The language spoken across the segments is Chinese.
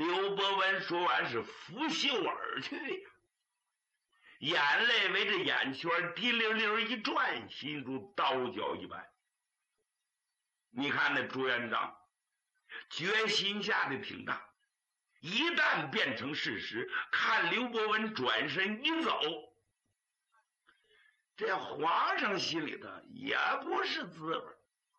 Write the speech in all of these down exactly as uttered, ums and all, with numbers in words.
刘伯温说完是拂袖而去呀，眼泪围着眼圈滴溜溜一转，心如刀绞一般。你看那朱元璋决心下的挺大，一旦变成事实，看刘伯温转身一走，这皇上心里头也不是滋味。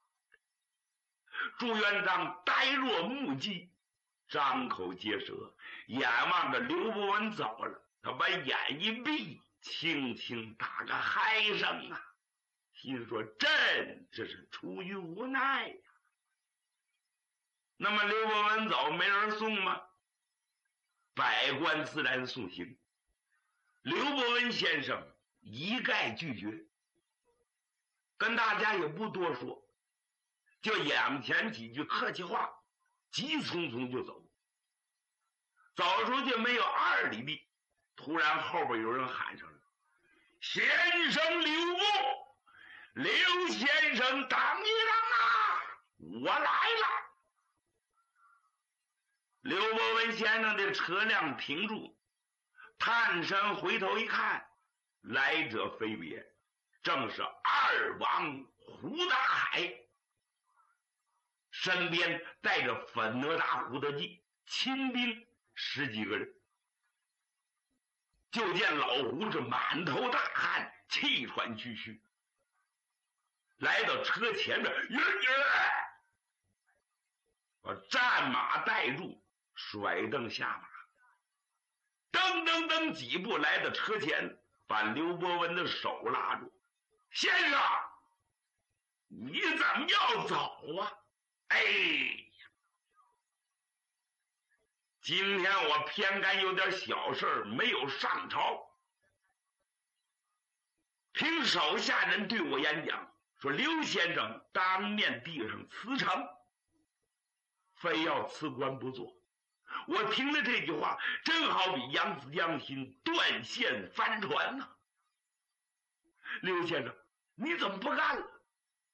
朱元璋呆若木鸡，张口结舌，眼望着刘伯温走了，他把眼一闭，轻轻打个嗨声啊，心说朕这是出于无奈呀。那么刘伯温走没人送吗？百官自然送行，刘伯温先生一概拒绝，跟大家也不多说，就眼前几句客气话，急匆匆就走。走出去没有二里地，突然后边有人喊上了：“先生留步！刘先生等一等啊，我来了！”刘伯温先生的车辆停住，探身回头一看，来者非别，正是二王胡大海，身边带着粉哪吒、胡德基亲兵十几个人。就见老胡是满头大汗，气喘吁吁，来到车前面，把战马带住，甩蹬下马，噔噔噔几步来到车前，把刘伯温的手拉住：“先生，你怎么要走啊？哎呀，今天我偏干有点小事没有上朝。听手下人对我演讲，说刘先生当面递上辞呈，非要辞官不做。我听了这句话，真好比扬子江心，断线翻船呐、啊！刘先生，你怎么不干了？”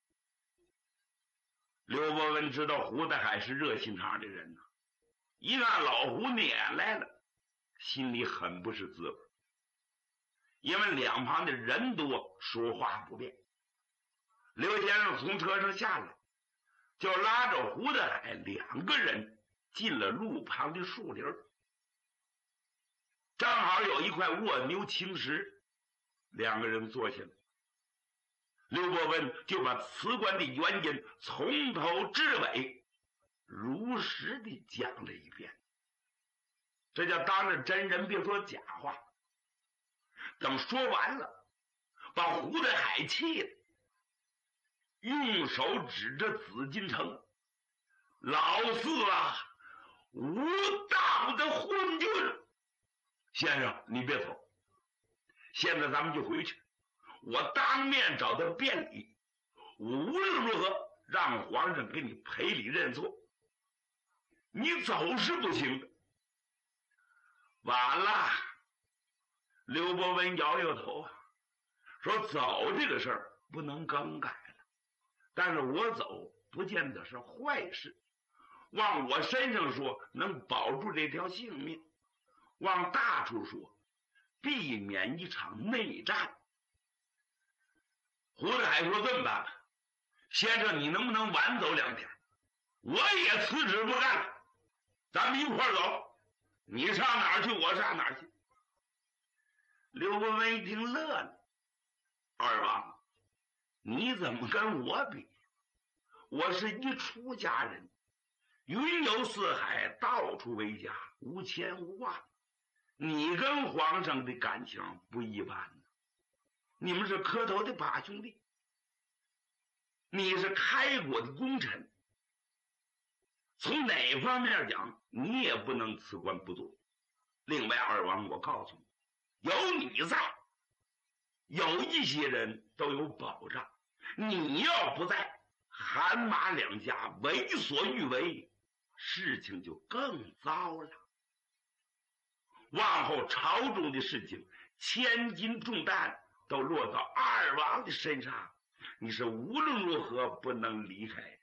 刘伯温知道胡大海是热心肠的人呐、啊，一看老胡撵来了，心里很不是滋味，因为两旁的人多，说话不便。刘先生从车上下来，就拉着胡大海两个人进了路旁的树林，正好有一块卧牛青石，两个人坐下来。刘伯温就把辞官的原因从头至尾如实的讲了一遍，这叫当着真人，别说假话。等说完了，把胡大海气的用手指着紫禁城：“老四啊，无道的昏君！先生，你别走，现在咱们就回去，我当面找他辩理，无论如何让皇上给你赔礼认错，你走是不行的。”完了，刘伯温摇摇头啊，说走这个事儿不能更改了，但是我走不见得是坏事，往我身上说能保住这条性命，往大处说避免一场内战。胡大海说：“这么办吧，先生你能不能晚走两天？我也辞职不干了，咱们一块儿走，你上哪儿去我上哪儿去。”刘伯温一听乐了：“二王，你怎么跟我比？我是一出家人，云游四海，到处为家，无牵无挂。你跟皇上的感情不一般呢，你们是磕头的把兄弟，你是开国的功臣，从哪方面讲，你也不能辞官不做。另外，二王，我告诉你，有你在，有一些人都有保障，你要不在，韩马两家为所欲为，事情就更糟了。往后朝中的事情，千斤重担都落到二王的身上，你是无论如何不能离开。